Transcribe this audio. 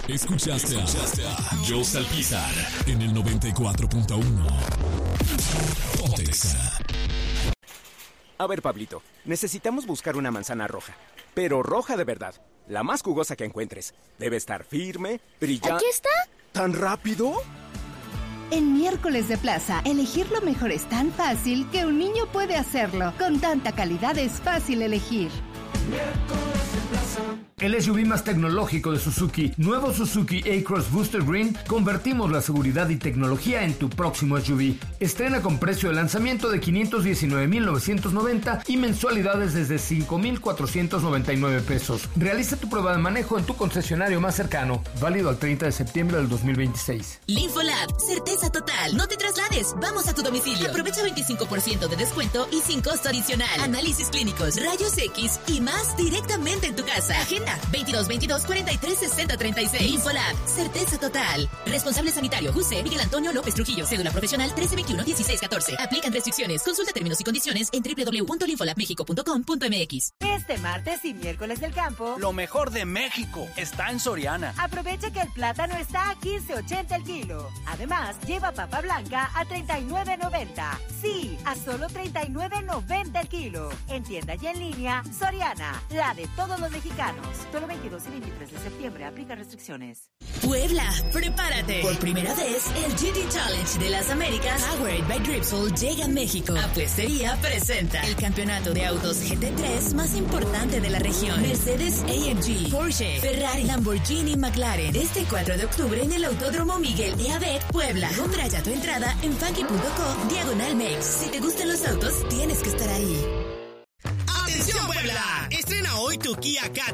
Escuchaste a Joss Alpizar en el 94.1. Pontexa. A ver, Pablito, necesitamos buscar una manzana roja, pero roja de verdad, la más jugosa que encuentres. Debe estar firme, brillante. ¿Aquí está? ¿Tan rápido? En Miércoles de Plaza, elegir lo mejor es tan fácil que un niño puede hacerlo. Con tanta calidad es fácil elegir. El SUV más tecnológico de Suzuki, nuevo Suzuki A-Cross Booster Green, convertimos la seguridad y tecnología en tu próximo SUV. Estrena con precio de lanzamiento de $519,990 y mensualidades desde $5,499. Realiza tu prueba de manejo en tu concesionario más cercano, válido al 30 de septiembre del 2026. Linfolab, certeza total. No te traslades, vamos a tu domicilio. Aprovecha 25% de descuento y sin costo adicional. Análisis clínicos, rayos X y más directamente en tu casa. Agenda 22-22-43-60-36. Linfolab, certeza total. Responsable sanitario, José Miguel Antonio López Trujillo. Cédula profesional 1321-1614. Aplican restricciones. Consulta términos y condiciones en www.linfolabmexico.com.mx. Este martes y miércoles del campo, lo mejor de México está en Soriana. Aprovecha que el plátano está a $15.80 el kilo. Además, lleva papa blanca a $39.90. Sí, a solo $39.90 el kilo. En tienda y en línea, Soriana, la de todos los mexicanos. Solo 22 y 23 de septiembre. Aplica restricciones. Puebla, prepárate. Por primera vez, el GT Challenge de las Américas, powered by Dripsol, llega a México. Apuestería presenta el campeonato de autos GT3 más importante de la región. Mercedes AMG, Porsche, Ferrari, Lamborghini, McLaren. Este 4 de octubre en el Autódromo Miguel E. Abet, Puebla. Compra ya tu entrada en funky.com/Mex. Si te gustan los autos, tienes que estar ahí. ¡Atención, Puebla! Estrena hoy tu Kia K